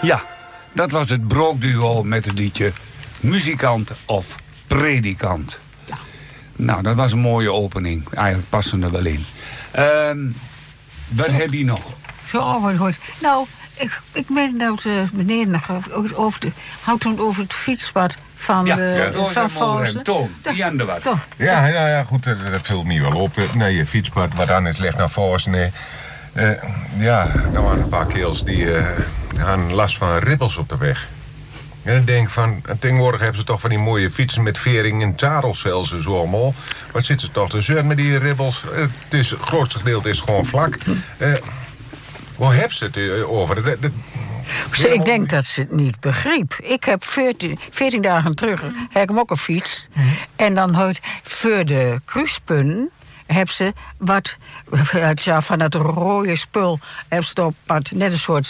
Ja, dat was het Brookduo met het liedje Muzikant of Predikant. Ja. Nou, dat was een mooie opening. Eigenlijk passen er wel in. Wat heb je nog? Zo, wat goed. Nou, ik meen dat meneer nog over het fietspad van van Volzen. Toon, die aan de wat. Ja, goed, dat vult me wel op. Nee, je fietspad, wat dan is ligt naar Volzen. Er waren een paar kerels die hadden last van ribbels op de weg. En ik denk van, tegenwoordig hebben ze toch van die mooie fietsen met vering en zadels zelfs zo allemaal. Wat zit ze toch te zeuren met die ribbels? Het grootste gedeelte is gewoon vlak. Waar hebben ze het over? Ik denk dat ze het niet begreep. Ik heb 14 dagen terug heb ik hem ook gefietst. En dan hoort voor de kruispunten hebben ze wat van het rode spul hebben ze op pad, net een soort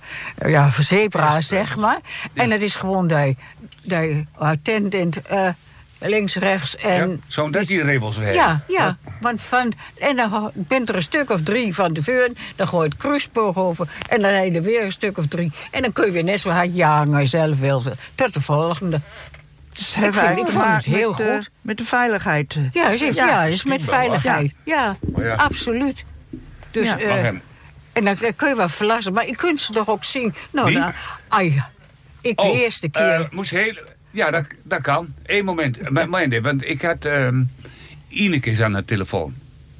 zebra, zeg maar. En het is gewoon dat je attent links, rechts en... Zo'n dat die ribbels weg. Ja. Want en dan bent er een stuk of 3 van de veun, dan gooi je het kruispunt over en dan rijd je weer een stuk of 3. En dan kun je weer net zo hard jagen als je zelf wil. Tot de volgende. Dus ik vond het heel goed. Met de veiligheid. Ja, is met veiligheid. Ja, absoluut. Dus, en dan kun je wel verlassen. Maar je kunt ze toch ook zien. Nou, de eerste keer. Ja, dat kan. Eén moment. Want ik had Ineke is aan de telefoon.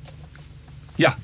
Ja.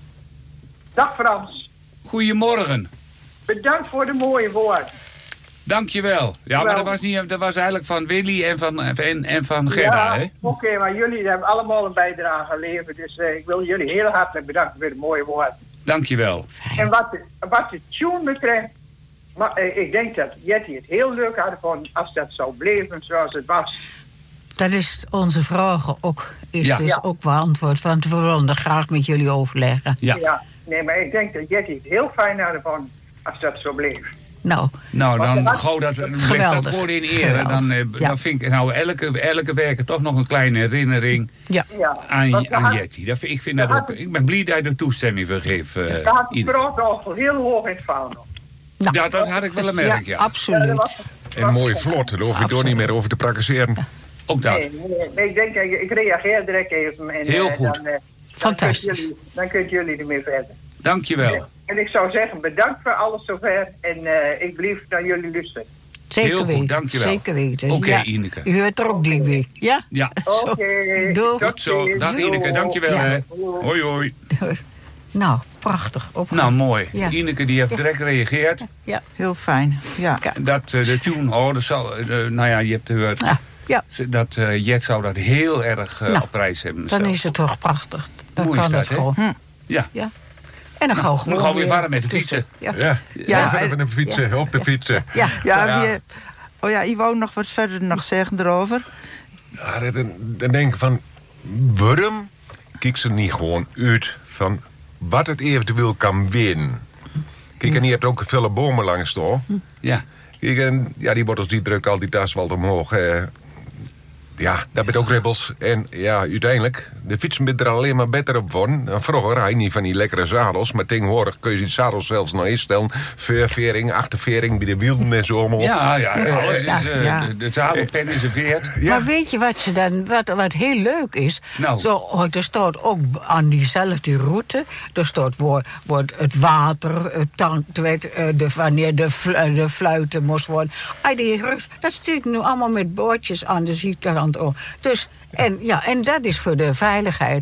Dag Frans. Goedemorgen. Bedankt voor de mooie woorden. Dankjewel. Ja, maar dat was eigenlijk van Willy en van Gerda, hè? Oké, maar jullie hebben allemaal een bijdrage geleverd. Dus ik wil jullie heel hartelijk bedanken voor de mooie woorden. Dankjewel. En wat de tune betreft, maar ik denk dat Jetty het heel leuk had gevonden als dat zou blijven zoals het was. Dat is onze vraag ook. Ook beantwoord. Want we willen er graag met jullie overleggen. Ja. Nee, maar ik denk dat Jetty het heel fijn had gevonden als dat zo bleef. Nou, dan gauw dat voor in ere. Dan vind ik elke werker toch nog een kleine herinnering aan Jetty. Ik ben blij dat je er toestemming voor geeft. Daar had ik al heel hoog in het vaandel. Nou, ja, dat had ik wel gemerkt, ja. Absoluut. En mooi vlot, daar hoef je door niet meer over te praktiseren. Ook dat. Nee, ik denk, ik reageer direct even. En, heel goed. Fantastisch. Dan kunt jullie ermee verder. Dankjewel. En ik zou zeggen, bedankt voor alles zover. En ik blijf naar jullie luisteren. Zeker heel weten. Goed, dankjewel. Zeker weten. Oké, Ineke. Je hoort er ook die weer. Ja? Ja. Oké. Goed zo. Dag Ineke, dankjewel. Ja. Hoi. Nou, prachtig. Nou, mooi. Ja. Ineke die heeft direct gereageerd. Ja. Heel fijn, ja. Dat de tune, je hebt gehoord. Ja. Dat Jet zou dat heel erg op prijs hebben. Dan is het toch prachtig. Dan mooi kan is dat, het gewoon. Ja. En dan gaan we gewoon weer verder met de fietsen. Verder met de fietsen, op de fietsen. Je wou nog wat verder zeggen erover? Ja, dan denk ik van, waarom kijk ze niet gewoon uit van wat het eventueel kan winnen? Kijk, en je hebt ook veel bomen langs staan. Ja. Kijk, en die wortels die drukken al die asfalt omhoog. Ja, dat bent ook ribbels. En ja, uiteindelijk, de fietsen bent er alleen maar beter op van. Vroeger had je niet van die lekkere zadels, maar tegenwoordig kun je die zadels zelfs nog instellen. Voorvering, achtervering, bij de wielen en zo allemaal. Alles is, de zadelpen is een veert. Ja. Maar weet je wat ze dan, wat heel leuk is? Nou. Er staat ook aan route, er staat wordt het water, het tank, wanneer de fluiten moest worden. Dat zit nu allemaal met bordjes aan de zijkant. Dus, en dat is voor de veiligheid.